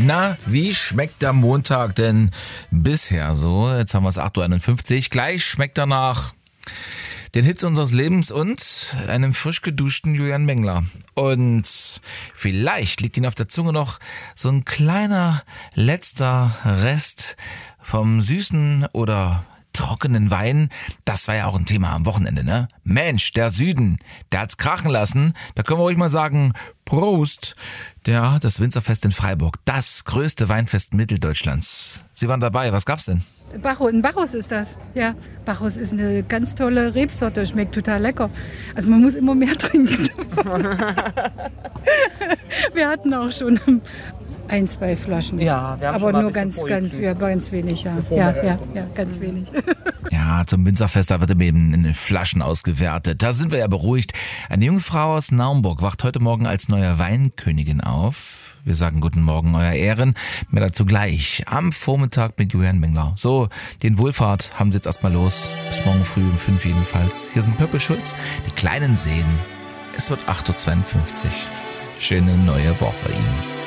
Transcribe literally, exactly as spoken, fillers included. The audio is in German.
Na, wie schmeckt der Montag denn bisher so? Jetzt haben wir es acht Uhr einundfünfzig. Gleich schmeckt er nach den Hits unseres Lebens und einem frisch geduschten Julian Mengler. Und vielleicht liegt Ihnen auf der Zunge noch so ein kleiner letzter Rest vom süßen oder trockenen Wein. Das war ja auch ein Thema am Wochenende, ne? Mensch, der Süden, der hat's krachen lassen. Da können wir ruhig mal sagen, Prost. Ja, das Winzerfest in Freiburg, das größte Weinfest Mitteldeutschlands. Sie waren dabei, was gab's denn? Bacchus, ein Bacchus ist das, ja. Bacchus ist eine ganz tolle Rebsorte, schmeckt total lecker. Also man muss immer mehr trinken. Wir hatten auch schon ein, zwei Flaschen. Ja, wir haben aber schon mal nur ein ganz, ganz, ja, ganz wenig, ja. Bevor Ja, wir ja, ja, ganz wenig. Ja, zum Winzerfest, da wird eben in Flaschen ausgewertet. Da sind wir ja beruhigt. Eine junge Frau aus Naumburg wacht heute Morgen als neue Weinkönigin auf. Wir sagen guten Morgen, euer Ehren. Mehr dazu gleich am Vormittag mit Julian Mengler. So, den Wohlfahrt haben Sie jetzt erstmal los. Bis morgen früh um fünf jedenfalls. Hier sind Pöppel Schulz, die kleinen Seen. Es wird acht Uhr zweiundfünfzig. Schöne neue Woche Ihnen.